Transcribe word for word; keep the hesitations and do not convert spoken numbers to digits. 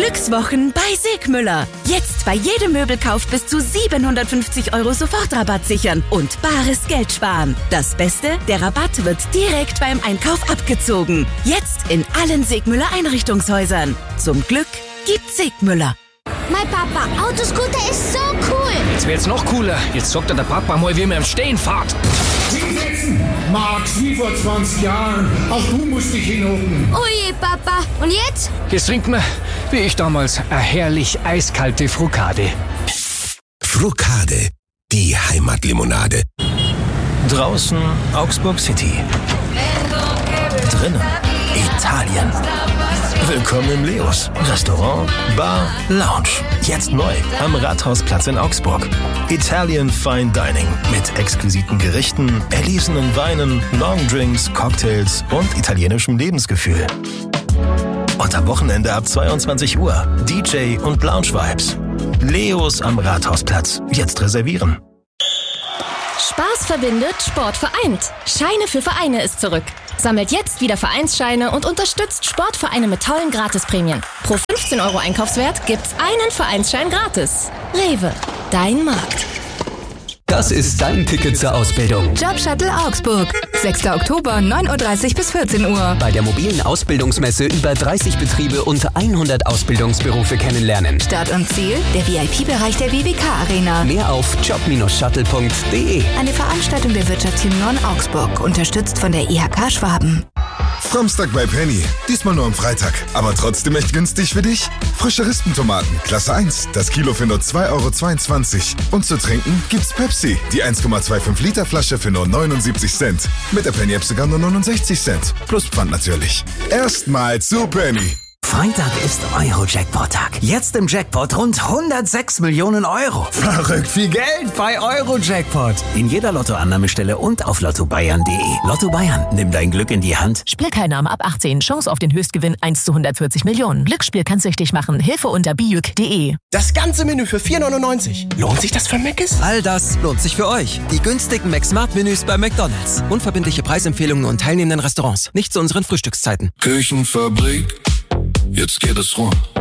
Glückswochen bei Sigmüller. Jetzt bei jedem Möbelkauf bis zu siebenhundertfünfzig Euro Sofortrabatt sichern und bares Geld sparen. Das Beste, der Rabatt wird direkt beim Einkauf abgezogen. Jetzt in allen Sigmüller Einrichtungshäusern. Zum Glück gibt's Sigmüller. Mein Papa, Autoscooter ist so cool. Jetzt wird's noch cooler. Jetzt sagt der Papa mal, wie man im Stehen fährt. Hinsetzen, Max, wie vor zwanzig Jahren. Auch du musst dich hinhocken. Oje, Papa. Und jetzt? Jetzt trinkt man, wie ich damals, eine herrlich eiskalte Frucade. Frucade, die Heimatlimonade. Draußen Augsburg City. Drinnen Italien. Willkommen im Leos. Restaurant, Bar, Lounge. Jetzt neu am Rathausplatz in Augsburg. Italian Fine Dining mit exquisiten Gerichten, erlesenen Weinen, Longdrinks, Cocktails und italienischem Lebensgefühl. Und am Wochenende ab zweiundzwanzig Uhr D J und Lounge Vibes. Leos am Rathausplatz. Jetzt reservieren. Spaß verbindet, Sport vereint. Scheine für Vereine ist zurück. Sammelt jetzt wieder Vereinsscheine und unterstützt Sportvereine mit tollen Gratisprämien. Pro fünfzehn Euro Einkaufswert gibt's einen Vereinsschein gratis. Rewe, dein Markt. Das ist dein Ticket zur Ausbildung. Jobshuttle Augsburg. sechster Oktober, neun Uhr dreißig bis vierzehn Uhr. Bei der mobilen Ausbildungsmesse über dreißig Betriebe und hundert Ausbildungsberufe kennenlernen. Start und Ziel, der V I P-Bereich der W W K-Arena. Mehr auf job shuttle punkt de. Eine Veranstaltung der Wirtschaftsunion Augsburg, unterstützt von der I H K Schwaben. Samstag bei Penny. Diesmal nur am Freitag. Aber trotzdem echt günstig für dich. Frische Rispentomaten, Klasse eins. Das Kilo für nur zwei Euro zweiundzwanzig. Und zu trinken gibt's Pepsi. Die eins Komma fünfundzwanzig Liter Flasche für nur neunundsiebzig Cent. Mit der Penny-App sogar nur neunundsechzig Cent. Plus Pfand natürlich. Erstmal zu Penny. Freitag ist Euro-Jackpot-Tag. Jetzt im Jackpot rund hundertsechs Millionen Euro. Verrückt viel Geld bei Euro-Jackpot. In jeder Lottoannahmestelle und auf lotto bayern punkt de. Lotto Bayern, nimm dein Glück in die Hand. Spielteilnahme ab achtzehn. Chance auf den Höchstgewinn eins zu hundertvierzig Millionen. Glücksspiel kann süchtig machen. Hilfe unter bijuk punkt de. Das ganze Menü für vier neunundneunzig. Lohnt sich das für Mc's? All das lohnt sich für euch. Die günstigen Mac-Smart-Menüs bei McDonald's. Unverbindliche Preisempfehlungen und teilnehmenden Restaurants. Nicht zu unseren Frühstückszeiten. Küchenfabrik. Jetzt geht es rund.